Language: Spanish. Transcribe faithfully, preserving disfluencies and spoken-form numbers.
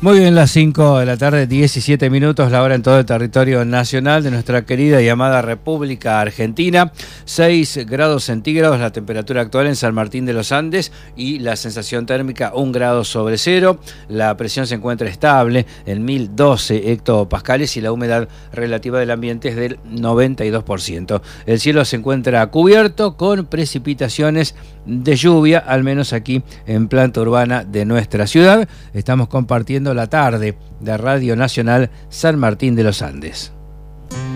Muy bien, las cinco de la tarde, diecisiete minutos, la hora en todo el territorio nacional de nuestra querida y amada República Argentina. seis grados centígrados la temperatura actual en San Martín de los Andes y la sensación térmica un grado sobre cero. La presión se encuentra estable en mil doce hectopascales y la humedad relativa del ambiente es del noventa y dos por ciento. El cielo se encuentra cubierto con precipitaciones de lluvia, al menos aquí en planta urbana de nuestra ciudad. Estamos compartiendo la tarde de Radio Nacional San Martín de los Andes.